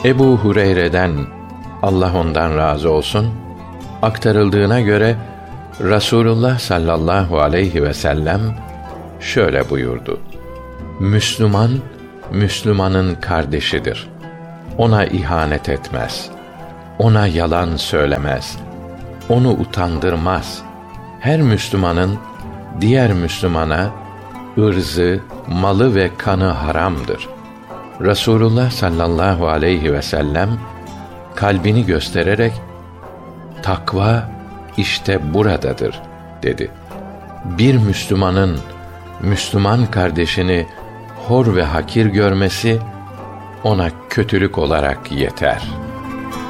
Ebu Hureyre'den, Allah ondan razı olsun, aktarıldığına göre Rasulullah sallallahu aleyhi ve sellem şöyle buyurdu: Müslüman, Müslümanın kardeşidir. Ona ihanet etmez. Ona yalan söylemez. Onu utandırmaz. Her Müslümanın diğer Müslümana ırzı, malı ve kanı haramdır. Rasulullah sallallahu aleyhi ve sellem kalbini göstererek takva işte buradadır dedi. Bir Müslümanın Müslüman kardeşini hor ve hakir görmesi ona kötülük olarak yeter.